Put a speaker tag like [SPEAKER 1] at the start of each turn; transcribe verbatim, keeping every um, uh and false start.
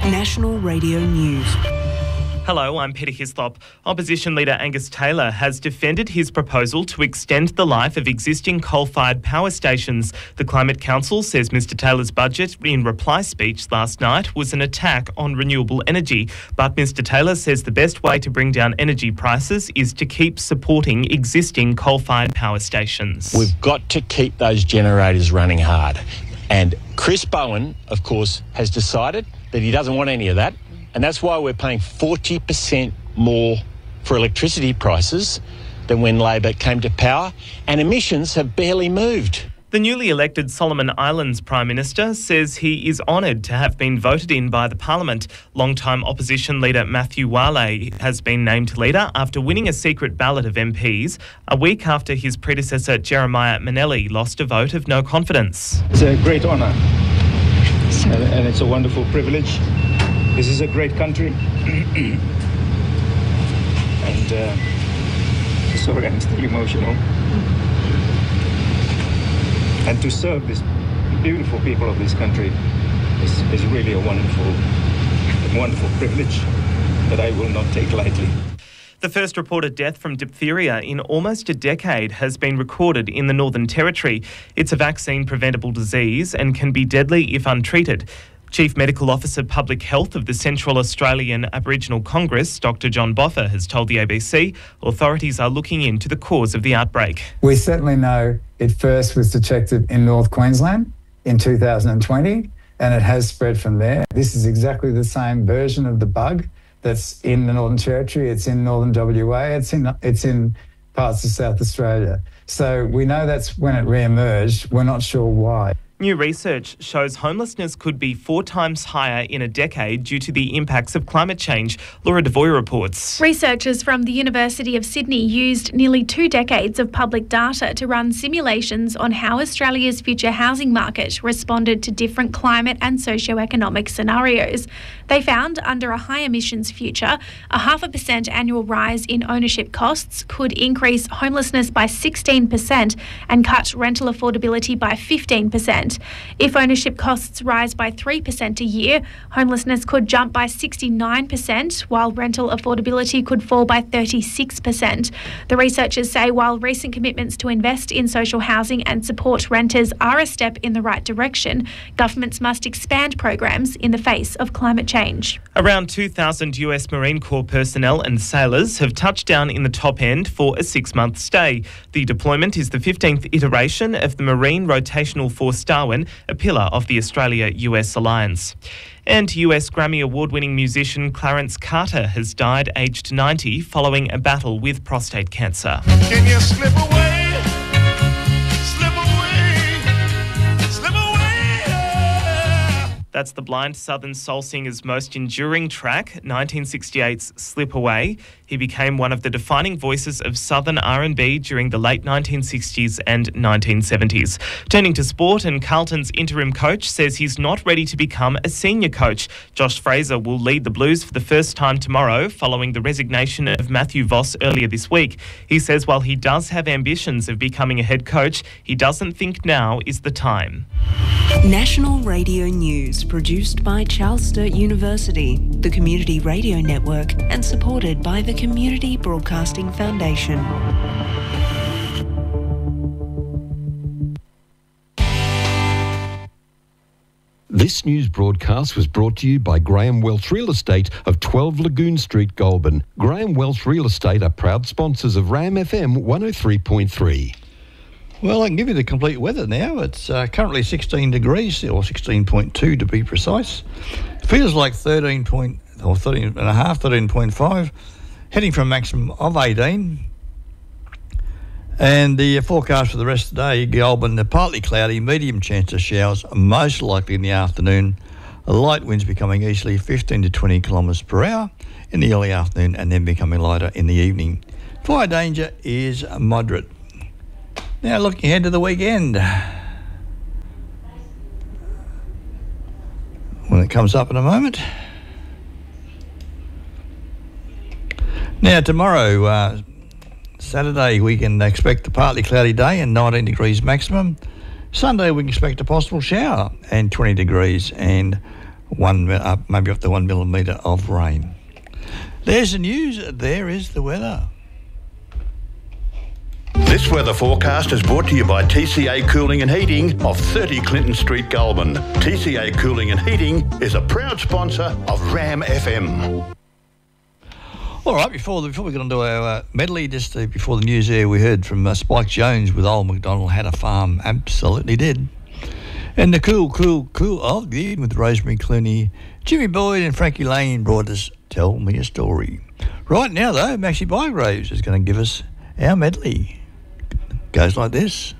[SPEAKER 1] National Radio News.
[SPEAKER 2] Hello, I'm Peter Hislop. Opposition leader Angus Taylor has defended his proposal to extend the life of existing coal-fired power stations. The Climate Council says Mr Taylor's budget in reply speech last night was an attack on renewable energy. But Mr Taylor says the best way to bring down energy prices is to keep supporting existing coal-fired power stations.
[SPEAKER 3] We've got to keep those generators running hard. And Chris Bowen, of course, has decided that he doesn't want any of that. And that's why we're paying forty percent more for electricity prices than when Labor came to power, and emissions have barely moved.
[SPEAKER 2] The newly elected Solomon Islands Prime Minister says he is honoured to have been voted in by the Parliament. Long-time opposition leader Matthew Wale has been named leader after winning a secret ballot of M Ps a week after his predecessor Jeremiah Manelli lost a vote of no confidence.
[SPEAKER 4] It's a great honour and, and it's a wonderful privilege. This is a great country. and uh, sorry, I'm still emotional. And to serve these beautiful people of this country is, is really a wonderful, wonderful privilege that I will not take lightly.
[SPEAKER 2] The first reported death from diphtheria in almost a decade has been recorded in the Northern Territory. It's a vaccine-preventable disease and can be deadly if untreated. Chief Medical Officer Public Health of the Central Australian Aboriginal Congress, Doctor John Boffa, has told the A B C authorities are looking into the cause of the outbreak.
[SPEAKER 5] We certainly know it first was detected in North Queensland in two thousand twenty, and it has spread from there. This is exactly the same version of the bug that's in the Northern Territory. It's in Northern W A. It's in it's in parts of South Australia. So we know that's when it re-emerged. We're not sure why.
[SPEAKER 2] New research shows homelessness could be four times higher in a decade due to the impacts of climate change. Laura Devoy reports.
[SPEAKER 6] Researchers from the University of Sydney used nearly two decades of public data to run simulations on how Australia's future housing market responded to different climate and socio-economic scenarios. They found under a high emissions future, a half a percent annual rise in ownership costs could increase homelessness by sixteen percent and cut rental affordability by fifteen percent. If ownership costs rise by three percent a year, homelessness could jump by sixty-nine percent, while rental affordability could fall by thirty-six percent. The researchers say while recent commitments to invest in social housing and support renters are a step in the right direction, governments must expand programs in the face of climate change.
[SPEAKER 2] Around two thousand U S Marine Corps personnel and sailors have touched down in the top end for a six-month stay. The deployment is the fifteenth iteration of the Marine Rotational Force Darwin, a pillar of the Australia-U S alliance. And U S Grammy Award-winning musician Clarence Carter has died aged ninety following a battle with prostate cancer.
[SPEAKER 7] Can you slip away? Slip away. Slip away.
[SPEAKER 2] That's the Blind Southern Soul Singer's most enduring track, nineteen sixty-eight's Slip Away. He became one of the defining voices of Southern R and B during the late nineteen sixties and nineteen seventies. Turning to sport, and Carlton's interim coach says he's not ready to become a senior coach. Josh Fraser will lead the Blues for the first time tomorrow following the resignation of Matthew Voss earlier this week. He says while he does have ambitions of becoming a head coach, he doesn't think now is the time.
[SPEAKER 1] National Radio News, produced by Charles Sturt University, the Community Radio Network, and supported by the Community Broadcasting Foundation.
[SPEAKER 8] This news broadcast was brought to you by Graham Welch Real Estate of twelve Lagoon Street, Goulburn. Graham Welch Real Estate are proud sponsors of Ram F M one oh three point three.
[SPEAKER 9] Well, I can give you the complete weather now. It's uh, currently sixteen degrees, or sixteen point two to be precise. Feels like thirteen point, or thirteen and a half, thirteen point five. Heading for a maximum of eighteen. And the forecast for the rest of the day, Goulburn, partly cloudy, medium chance of showers, most likely in the afternoon. Light winds becoming easterly, fifteen to twenty kilometres per hour in the early afternoon, and then becoming lighter in the evening. Fire danger is moderate. Now looking ahead to the weekend. When it comes up in a moment. Now tomorrow, uh, Saturday, we can expect a partly cloudy day and nineteen degrees maximum. Sunday, we can expect a possible shower and twenty degrees. And one uh, maybe up to one millimetre of rain. There's the news. There is the weather.
[SPEAKER 10] This weather forecast is brought to you by T C A Cooling and Heating of thirty Clinton Street, Goulburn. T C A Cooling and Heating is a proud sponsor of Ram F M.
[SPEAKER 9] All right, before the, before we get on to our uh, medley, just uh, before the news there, we heard from uh, Spike Jones with Old MacDonald Had a Farm. Absolutely did. And the cool, cool, cool of the with Rosemary Clooney, Jimmy Boyd and Frankie Lane brought us Tell Me a Story. Right now, though, Maxie Bygraves is going to give us our medley. Goes like this.